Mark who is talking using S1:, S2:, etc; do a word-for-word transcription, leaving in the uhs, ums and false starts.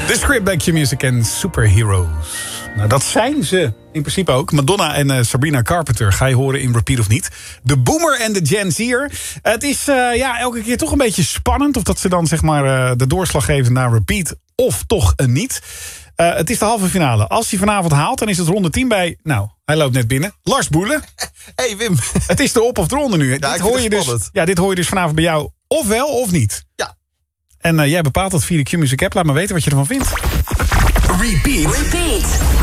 S1: The Script bij Q-Music en Superheroes. Nou, dat zijn ze in principe ook. Madonna en uh, Sabrina Carpenter ga je horen in Repeat of niet. De Boomer en de Gen Z'er. Het is uh, ja, elke keer toch een beetje spannend of dat ze dan zeg maar uh, de doorslag geven naar Repeat of toch een niet. Uh, het is de halve finale. Als hij vanavond haalt, dan is het ronde tien bij... Nou, hij loopt net binnen. Lars Boelen.
S2: Hey Wim.
S1: Het is de op- of de ronde nu.
S2: Ja,
S1: dit, hoor je dus, ja, dit hoor je dus vanavond bij jou of wel of niet.
S2: Ja.
S1: En uh, jij bepaalt dat via de Q-Music app. Laat me weten wat je ervan vindt.
S3: Repeat. Repeat.